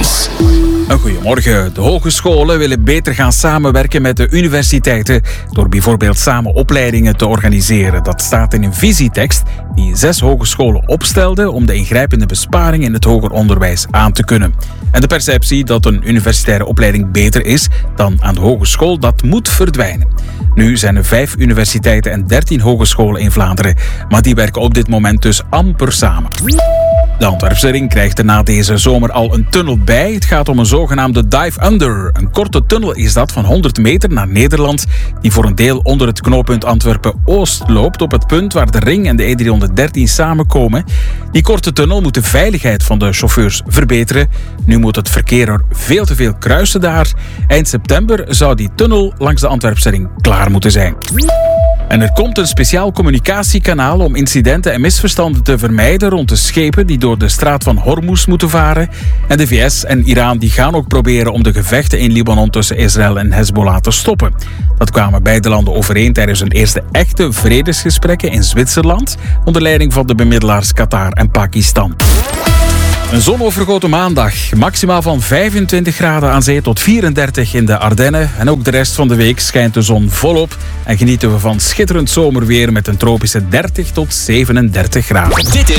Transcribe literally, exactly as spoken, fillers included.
Nieuws. Een goedemorgen. De hogescholen willen beter gaan samenwerken met de universiteiten door bijvoorbeeld samen opleidingen te organiseren. Dat staat in een visietekst die zes hogescholen opstelde om de ingrijpende besparingen in het hoger onderwijs aan te kunnen. En de perceptie dat een universitaire opleiding beter is dan aan de hogeschool, dat moet verdwijnen. Nu zijn er vijf universiteiten en dertien hogescholen in Vlaanderen, maar die werken op dit moment dus amper samen. De Antwerpse ring krijgt er na deze zomer al een tunnel bij. Het gaat om een zogenaamde dive under. Een korte tunnel is dat van honderd meter naar Nederland, die voor een deel onder het knooppunt Antwerpen-Oost loopt, op het punt waar de ring en de E driehonderddertien samenkomen. Die korte tunnel moet de veiligheid van de chauffeurs verbeteren. Nu moet het verkeer er veel te veel kruisen daar. Eind september zou die tunnel langs de Antwerpse ring klaar moeten zijn. En er komt een speciaal communicatiekanaal om incidenten en misverstanden te vermijden rond de schepen die door de straat van Hormuz moeten varen. En de V S en Iran die gaan ook proberen om de gevechten in Libanon tussen Israël en Hezbollah te stoppen. Dat kwamen beide landen overeen tijdens hun eerste echte vredesgesprekken in Zwitserland onder leiding van de bemiddelaars Qatar en Pakistan. Een zonovergoten maandag. Maximaal van vijfentwintig graden aan zee tot vierendertig in de Ardennen. En ook de rest van de week schijnt de zon volop. En genieten we van schitterend zomerweer met een tropische dertig tot zevenendertig graden. Dit is